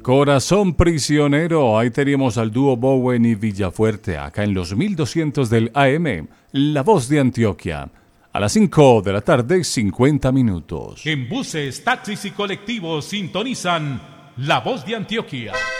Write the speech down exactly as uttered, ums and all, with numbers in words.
Corazón prisionero, ahí teníamos al dúo Bowen y Villafuerte, acá en los mil doscientos del A M, La Voz de Antioquia. A las cinco de la tarde, cincuenta minutos. En buses, taxis y colectivos sintonizan La Voz de Antioquia.